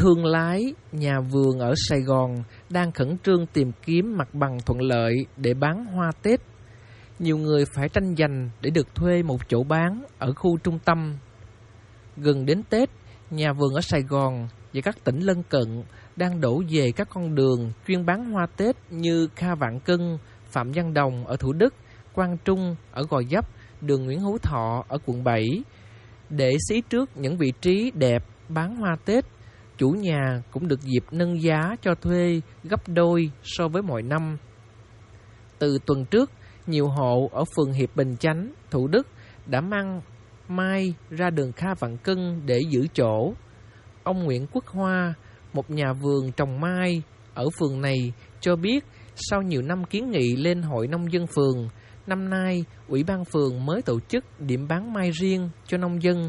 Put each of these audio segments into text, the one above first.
thương lái, nhà vườn ở Sài Gòn đang khẩn trương tìm kiếm mặt bằng thuận lợi để bán hoa Tết. Nhiều người phải tranh giành để được thuê một chỗ bán ở khu trung tâm. Gần đến Tết, nhà vườn ở Sài Gòn và các tỉnh lân cận đang đổ về các con đường chuyên bán hoa Tết như Kha Vạn Cân, Phạm Văn Đồng ở Thủ Đức, Quang Trung ở Gò Vấp, đường Nguyễn Hữu Thọ ở quận 7. Để xí trước những vị trí đẹp bán hoa Tết, chủ nhà cũng được dịp nâng giá cho thuê gấp đôi so với mọi năm. Từ tuần trước, nhiều hộ ở phường Hiệp Bình Chánh, Thủ Đức đã mang mai ra đường Kha Vạn Cân để giữ chỗ. Ông Nguyễn Quốc Hoa, một nhà vườn trồng mai ở phường này, cho biết sau nhiều năm kiến nghị lên Hội Nông dân phường, năm nay Ủy ban phường mới tổ chức điểm bán mai riêng cho nông dân.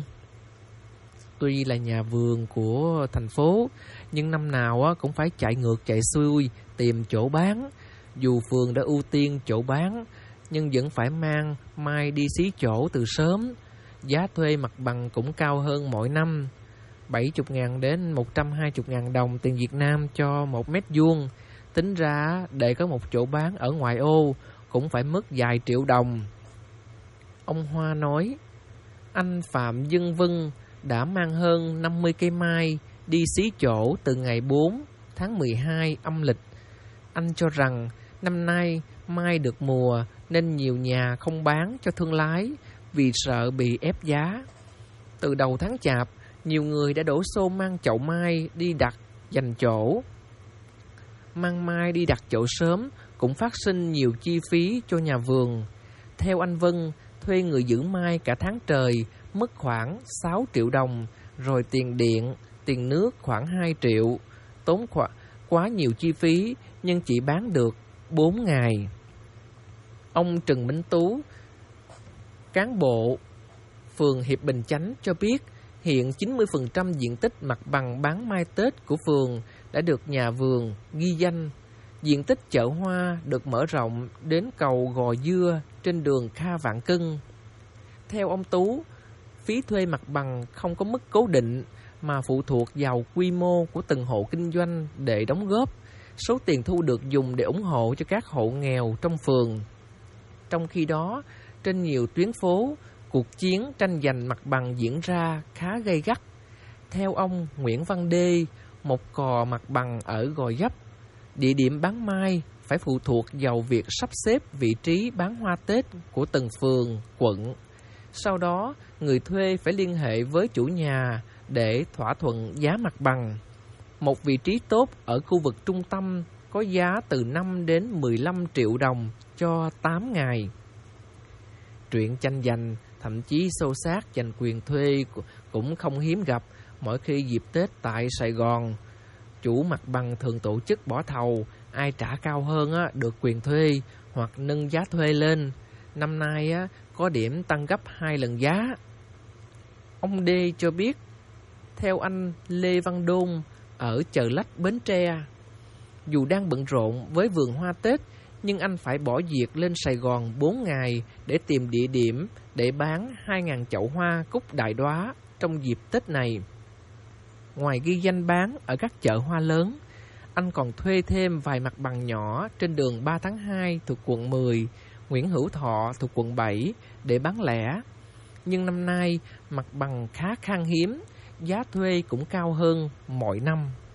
Tuy là nhà vườn của thành phố, nhưng năm nào cũng phải chạy ngược chạy xuôi tìm chỗ bán. Dù phường đã ưu tiên chỗ bán, nhưng vẫn phải mang mai đi xí chỗ từ sớm. Giá thuê mặt bằng cũng cao hơn mỗi năm, 70.000 đến 120.000 đồng tiền Việt Nam cho 1 mét vuông. Tính ra để có một chỗ bán ở ngoại ô cũng phải mất vài triệu đồng. Ông Hoa nói, anh Phạm Dân Vân đã mang hơn 50 cây mai đi xí chỗ từ ngày 4 tháng 12 âm lịch. Anh cho rằng năm nay mai được mùa nên nhiều nhà không bán cho thương lái vì sợ bị ép giá. Từ đầu tháng Chạp, nhiều người đã đổ xô mang chậu mai đi đặt giành chỗ. Mang mai đi đặt chỗ sớm cũng phát sinh nhiều chi phí cho nhà vườn. Theo anh Vân, thuê người giữ mai cả tháng trời mất khoảng 6 triệu đồng, rồi tiền điện, tiền nước khoảng 2 triệu, tốn quá nhiều chi phí nhưng chỉ bán được 4 ngày. Ông Trần Minh Tú, cán bộ phường Hiệp Bình Chánh cho biết, hiện 90% diện tích mặt bằng bán mai Tết của phường đã được nhà vườn ghi danh. Diện tích chợ hoa được mở rộng đến cầu Gò Dưa trên đường Kha Vạn Cân. Theo ông Tú, phí thuê mặt bằng không có mức cố định mà phụ thuộc vào quy mô của từng hộ kinh doanh để đóng góp. Số tiền thu được dùng để ủng hộ cho các hộ nghèo trong phường. Trong khi đó, trên nhiều tuyến phố, cuộc chiến tranh giành mặt bằng diễn ra khá gay gắt. Theo ông Nguyễn Văn Đê, một cò mặt bằng ở Gò Vấp, địa điểm bán mai phải phụ thuộc vào việc sắp xếp vị trí bán hoa Tết của từng phường, quận. Sau đó, người thuê phải liên hệ với chủ nhà để thỏa thuận giá mặt bằng. Một vị trí tốt ở khu vực trung tâm có giá từ 5 đến 15 triệu đồng cho 8 ngày. Chuyện tranh giành, thậm chí xô xát giành quyền thuê cũng không hiếm gặp mỗi khi dịp Tết tại Sài Gòn. Chủ mặt bằng thường tổ chức bỏ thầu, ai trả cao hơn được quyền thuê hoặc nâng giá thuê lên. Năm nay có điểm tăng gấp 2 lần giá. Ông D cho biết, theo anh Lê Văn Đôn ở Chợ Lách, Bến Tre, dù đang bận rộn với vườn hoa Tết, nhưng anh phải bỏ việc lên Sài Gòn 4 ngày để tìm địa điểm để bán 2.000 chậu hoa cúc đại đóa trong dịp Tết này. Ngoài ghi danh bán ở các chợ hoa lớn, anh còn thuê thêm vài mặt bằng nhỏ trên đường 3 tháng 2 thuộc quận 10, Nguyễn Hữu Thọ thuộc quận 7 để bán lẻ. Nhưng năm nay, mặt bằng khá khan hiếm, giá thuê cũng cao hơn mọi năm.